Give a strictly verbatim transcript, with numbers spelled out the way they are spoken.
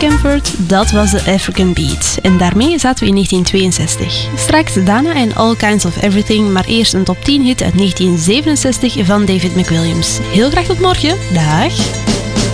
Camford, dat was de African Beat. En daarmee zaten we in negentien tweeënzestig. Straks Dana en All Kinds of Everything, maar eerst een top tien hit uit negentien zevenenzestig van David McWilliams. Heel graag tot morgen. Dag!